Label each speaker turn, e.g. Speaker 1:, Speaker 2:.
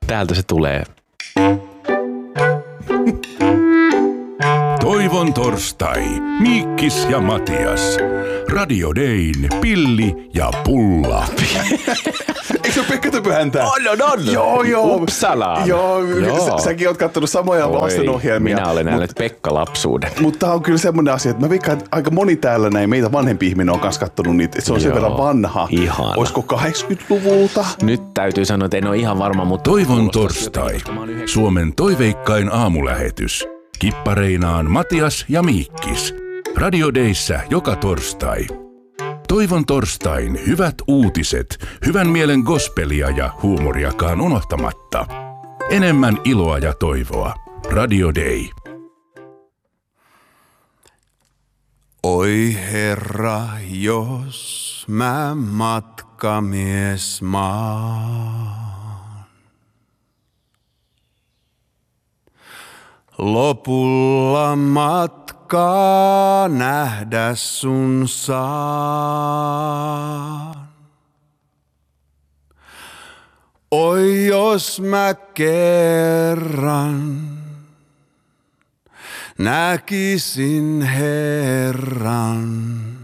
Speaker 1: Täältä se tulee.
Speaker 2: Toivon torstai. Miikkis ja Matias. Radio Dayn Pilli ja Pulla.
Speaker 3: Eikö se ole Pekka Töpöhäntä?
Speaker 1: On.
Speaker 3: Joo.
Speaker 1: Uppsalaan.
Speaker 3: Joo. Säkin oot kattonut samoja lastenohjelmia.
Speaker 1: Minä olen nähnyt Pekka-lapsuuden.
Speaker 3: Mutta tämä on kyllä semmoinen asia, että mä veikkaan, että aika moni täällä näin meitä vanhempi ihminen on kanssa kattonut niitä. Että se on sen verran vanha.
Speaker 1: Ihana.
Speaker 3: Olisiko 80-luvulta?
Speaker 1: Nyt täytyy sanoa, että en ole ihan varma, mutta...
Speaker 2: Toivon torstai. Suomen toiveikkain aamulähetys. Kippareinaan Matias ja Miikkis. Radio Dayssä joka torstai. Toivon torstain hyvät uutiset, hyvän mielen gospelia ja huumoriakaan unohtamatta. Enemmän iloa ja toivoa. Radio Day.
Speaker 4: Oi Herra, jos mä matkamies maan. Lopulla matkaa nähdä sun saan. Oi jos mä kerran näkisin Herran.